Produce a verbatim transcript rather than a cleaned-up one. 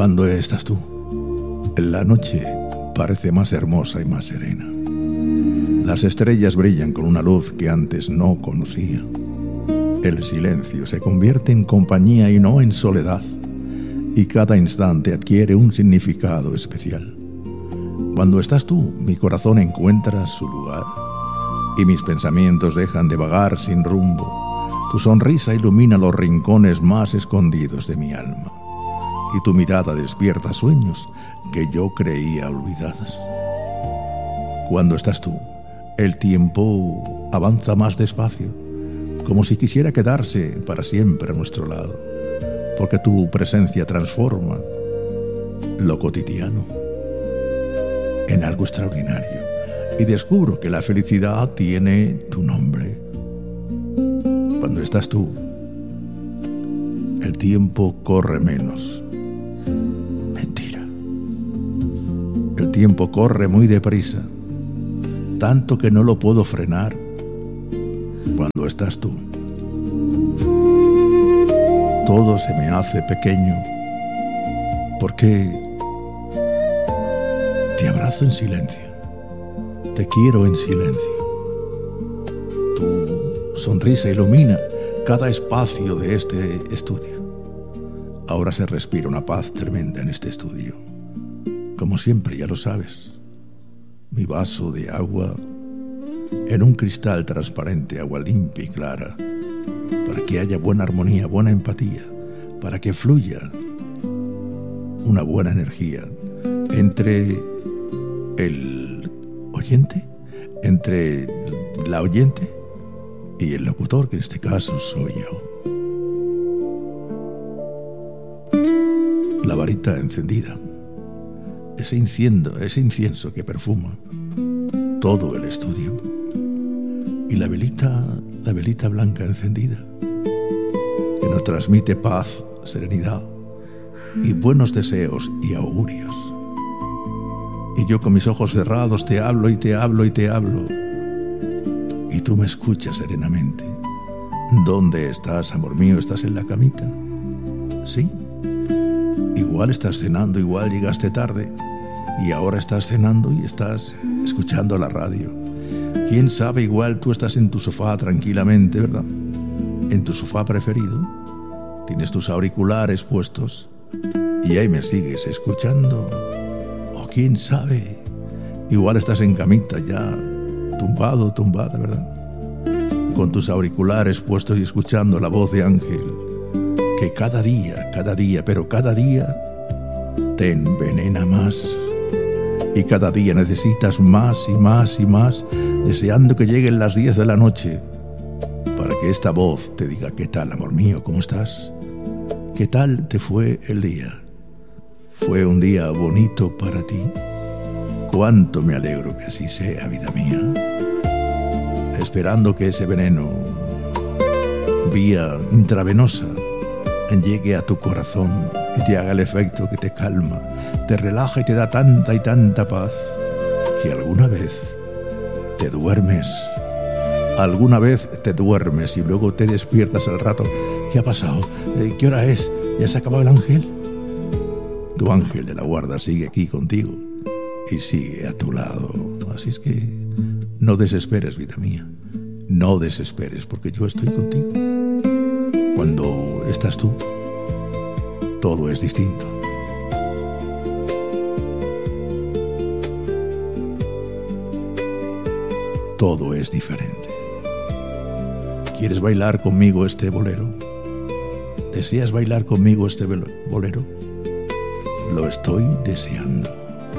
Cuando estás tú, la noche parece más hermosa y más serena. Las estrellas brillan con una luz que antes no conocía. El silencio se convierte en compañía y no en soledad, y cada instante adquiere un significado especial. Cuando estás tú, mi corazón encuentra su lugar, y mis pensamientos dejan de vagar sin rumbo. Tu sonrisa ilumina los rincones más escondidos de mi alma, y tu mirada despierta sueños que yo creía olvidados. Cuando estás tú, el tiempo avanza más despacio, como si quisiera quedarse para siempre a nuestro lado, porque tu presencia transforma lo cotidiano en algo extraordinario, y descubro que la felicidad tiene tu nombre. Cuando estás tú, el tiempo corre menos. Mentira. El tiempo corre muy deprisa, tanto que no lo puedo frenar. Cuando estás tú, todo se me hace pequeño, porque te abrazo en silencio, te quiero en silencio. Tu sonrisa ilumina cada espacio de este estudio. Ahora se respira una paz tremenda en este estudio. Como siempre, ya lo sabes, mi vaso de agua en un cristal transparente, agua limpia y clara, para que haya buena armonía, buena empatía, para que fluya una buena energía entre el oyente, entre la oyente y el locutor, que en este caso soy yo. La varita encendida, ese incienso, ese incienso que perfuma todo el estudio, y la velita, la velita blanca encendida, que nos transmite paz, serenidad y buenos deseos y augurios. Y yo con mis ojos cerrados te hablo y te hablo y te hablo, y tú me escuchas serenamente. ¿Dónde estás, amor mío? ¿Estás en la camita? Sí. Igual estás cenando, igual llegaste tarde, y ahora estás cenando y estás escuchando la radio. Quién sabe, igual tú estás en tu sofá tranquilamente, ¿verdad? En tu sofá preferido, tienes tus auriculares puestos y ahí me sigues escuchando. O quién sabe, igual estás en camita ya, tumbado, tumbada, ¿verdad? Con tus auriculares puestos y escuchando la voz de Ángel, que cada día, cada día, pero cada día te envenena más. Y cada día necesitas más y más y más, deseando que lleguen las diez de la noche, para que esta voz te diga: ¿qué tal, amor mío? ¿Cómo estás? ¿Qué tal te fue el día? ¿Fue un día bonito para ti? Cuánto me alegro que así sea, vida mía. Esperando que ese veneno, vía intravenosa, llegue a tu corazón y te haga el efecto que te calma, te relaja y te da tanta y tanta paz, que alguna vez te duermes, alguna vez te duermes y luego te despiertas al rato. ¿Qué ha pasado? ¿Qué hora es? ¿Ya se ha acabado el ángel? Tu ángel de la guarda sigue aquí contigo y sigue a tu lado. Así es que no desesperes, vida mía, no desesperes, porque yo estoy contigo. Cuando estás tú, todo es distinto. Todo es diferente. ¿Quieres bailar conmigo este bolero? ¿Deseas bailar conmigo este bolero? Lo estoy deseando.